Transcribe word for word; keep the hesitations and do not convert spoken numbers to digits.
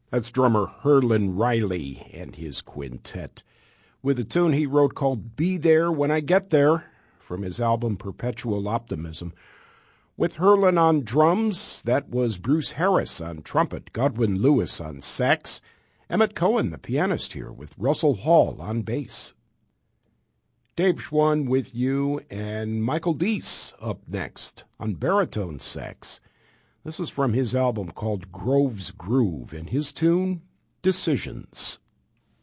That's drummer Herlin Riley and his quintet, with a tune he wrote called Be There When I Get There, from his album Perpetual Optimism. With Herlin on drums, that was Bruce Harris on trumpet, Godwin Lewis on sax, Emmett Cohen, the pianist here, with Russell Hall on bass. Dave Schwann with you, and Michael Deese up next on baritone sax. This is from his album called Grove's Groove, and his tune, Decisions.